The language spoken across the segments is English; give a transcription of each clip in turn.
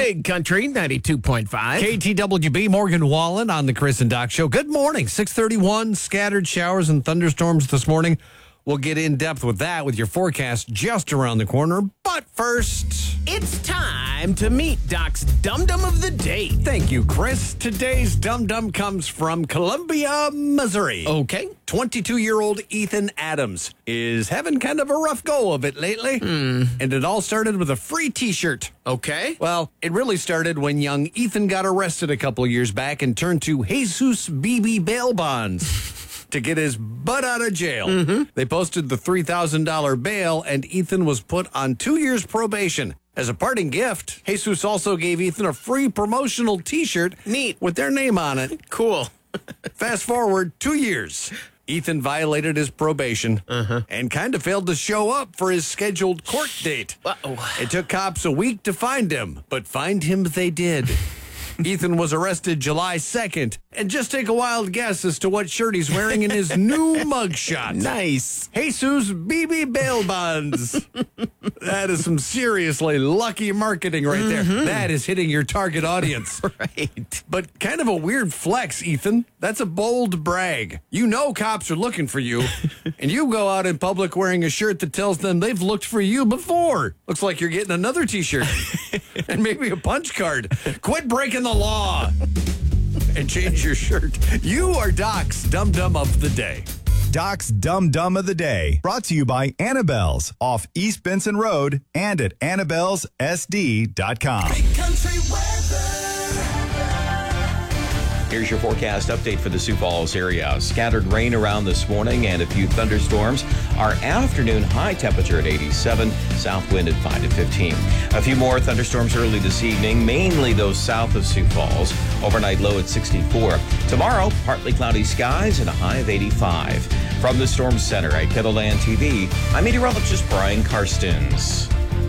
Big Country 92.5. KTWB, Morgan Wallen on the Chris and Doc Show. Good morning. 6:31, scattered showers and thunderstorms this morning. We'll get in depth with that with your forecast just around the corner. But first, It's time to meet Doc's Dum Dum of the Day. thank you, Chris. Today's Dum Dum comes from Columbia, Missouri. Okay. 22-year-old Ethan Adams is having kind of a rough go of it lately. And it all started with a free T-shirt. Okay. Well, it really started when young Ethan got arrested a couple of years back and turned to Jesus BB bail bonds to get his butt out of jail. They posted the $3,000 bail, and Ethan was put on 2 years probation. As a parting gift, Jesus also gave Ethan a free promotional T-shirt. Neat. With their name on it. Cool. Fast forward 2 years. Ethan violated his probation and kind of failed to show up for his scheduled court date. Uh-oh. It took cops a week to find him, but find him they did. Ethan was arrested July 2nd. And just take a wild guess as to what shirt he's wearing in his new mugshot. Nice. Jesus BB bail bonds. That is some seriously lucky marketing right there. That is hitting your target audience. Right. But kind of a weird flex, Ethan. That's a bold brag. You know cops are looking for you, and you go out in public wearing a shirt that tells them they've looked for you before. Looks like you're getting another T-shirt and maybe a punch card. Quit breaking the law and change your shirt. You are Doc's Dum Dum of the Day. Doc's Dum Dum of the Day, brought to you by Annabelle's off East Benson Road and at Annabelle'sSD.com. Big Country weather. Here's your forecast update for the Sioux Falls area. Scattered rain around this morning and a few thunderstorms. Our afternoon high temperature at 87, south wind at 5 to 15. A few more thunderstorms early this evening, mainly those south of Sioux Falls. Overnight low at 64. Tomorrow, partly cloudy skies and a high of 85. From the Storm Center at Kettleland TV, I'm meteorologist Brian Karstens.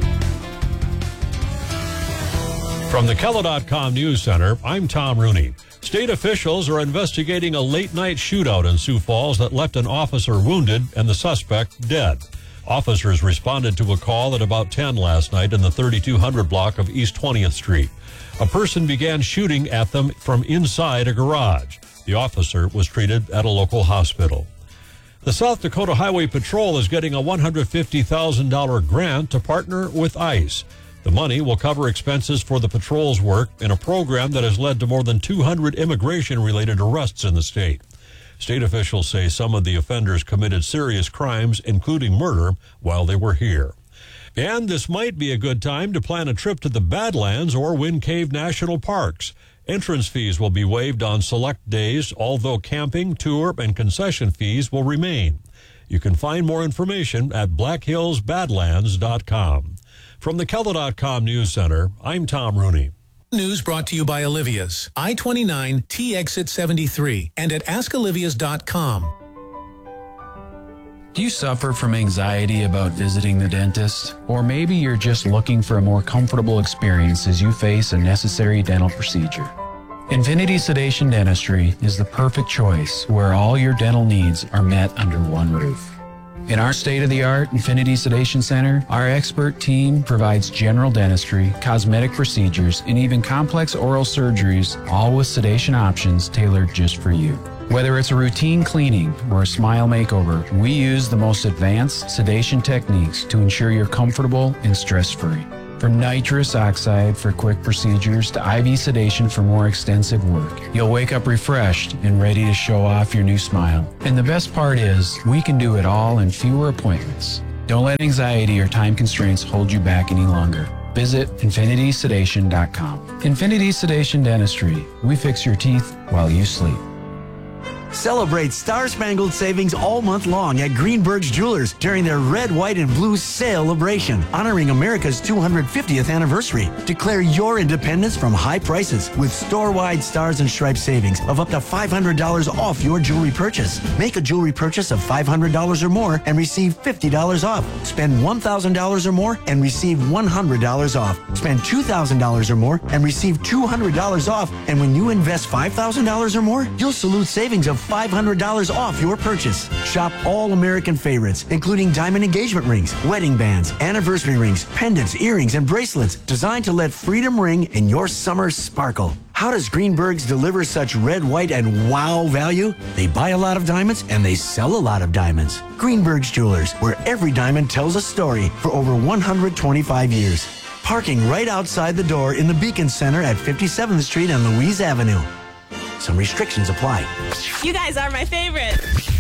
From the Kello.com News Center, I'm Tom Rooney. State officials are investigating a late-night shootout in Sioux Falls that left an officer wounded and the suspect dead. Officers responded to a call at about 10 last night in the 3200 block of East 20th Street. A person began shooting at them from inside a garage. The officer was treated at a local hospital. The South Dakota Highway Patrol is getting a $150,000 grant to partner with ICE. The money will cover expenses for the patrol's work in a program that has led to more than 200 immigration-related arrests in the state. State officials say some of the offenders committed serious crimes, including murder, while they were here. And this might be a good time to plan a trip to the Badlands or Wind Cave National Parks. Entrance fees will be waived on select days, although camping, tour, and concession fees will remain. You can find more information at blackhillsbadlands.com. From the Kello.com News Center, I'm Tom Rooney. News brought to you by Olivia's, I-29, T-Exit 73, and at askolivias.com. Do you suffer from anxiety about visiting the dentist? Or maybe you're just looking for a more comfortable experience as you face a necessary dental procedure. Infinity Sedation Dentistry is the perfect choice where all your dental needs are met under one roof. In our state-of-the-art Infinity Sedation Center, our expert team provides general dentistry, cosmetic procedures, and even complex oral surgeries, all with sedation options tailored just for you. Whether it's a routine cleaning or a smile makeover, we use the most advanced sedation techniques to ensure you're comfortable and stress-free. From nitrous oxide for quick procedures to IV sedation for more extensive work, you'll wake up refreshed and ready to show off your new smile. And the best part is, we can do it all in fewer appointments. Don't let anxiety or time constraints hold you back any longer. Visit infinitysedation.com. Infinity Sedation Dentistry. We fix your teeth while you sleep. Celebrate Star-Spangled Savings all month long at Greenberg's Jewelers during their Red, White, and Blue Celebration, honoring America's 250th anniversary. Declare your independence from high prices with store-wide Stars and Stripes savings of up to $500 off your jewelry purchase. Make a jewelry purchase of $500 or more and receive $50 off. Spend $1,000 or more and receive $100 off. Spend $2,000 or more and receive $200 off. And when you invest $5,000 or more, you'll salute savings of $500 off your purchase. Shop all American favorites, including diamond engagement rings, wedding bands, anniversary rings, pendants, earrings, and bracelets designed to let freedom ring in your summer sparkle. How does Greenberg's deliver such red, white, and wow value? They buy a lot of diamonds and they sell a lot of diamonds. Greenberg's Jewelers, where every diamond tells a story for over 125 years. Parking right outside the door in the Beacon Center at 57th Street and Louise Avenue. Some restrictions apply. You guys are my favorite.